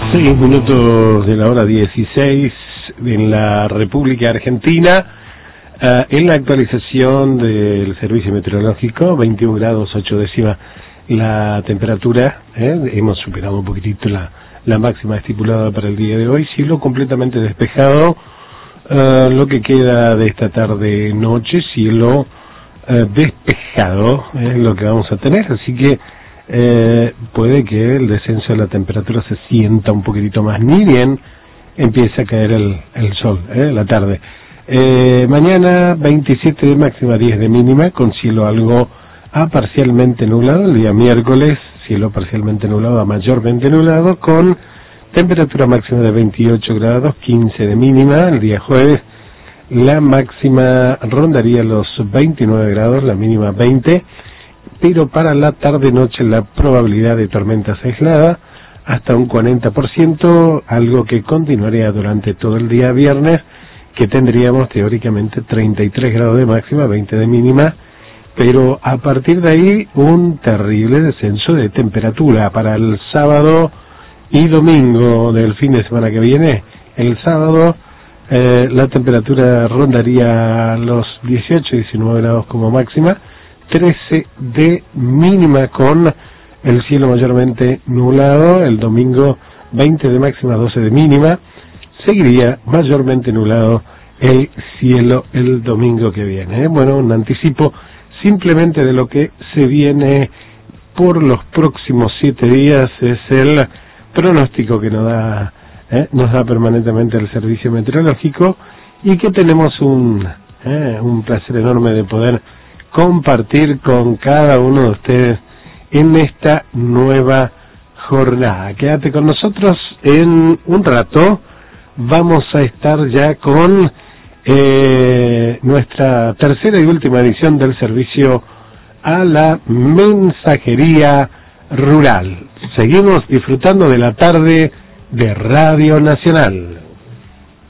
6 minutos de la hora 16 en la República Argentina. En la actualización del servicio meteorológico, 21 grados 8 décimas la temperatura. Hemos superado un poquitito la máxima estipulada para el día de hoy. Cielo completamente despejado. Lo que queda de esta tarde-noche, cielo despejado es lo que vamos a tener. Así que puede que el descenso de la temperatura se sienta un poquitito más, ni bien empieza a caer el sol, la tarde. Mañana 27 de máxima, 10 de mínima, con cielo algo a parcialmente nublado. El día miércoles, cielo parcialmente nublado a mayormente nublado, con temperatura máxima de 28 grados, 15 de mínima. El día jueves, la máxima rondaría los 29 grados, la mínima 20, pero para la tarde-noche la probabilidad de tormentas aisladas hasta un 40%, algo que continuaría durante todo el día viernes, que tendríamos teóricamente 33 grados de máxima, 20 de mínima, pero a partir de ahí un terrible descenso de temperatura para el sábado y domingo del fin de semana que viene. El sábado la temperatura rondaría los 18-19 grados como máxima, 13 de mínima con el cielo mayormente nublado. El domingo 20 de máxima, 12 de mínima. Seguiría mayormente nublado el cielo el domingo que viene. Bueno, un anticipo simplemente de lo que se viene por los próximos 7 días. Es el pronóstico que nos da permanentemente el servicio meteorológico, y que tenemos un placer enorme de poder compartir con cada uno de ustedes en esta nueva jornada. Quédate con nosotros. En un rato vamos a estar ya con nuestra tercera y última edición del servicio a la mensajería rural. Seguimos disfrutando de la tarde de Radio Nacional.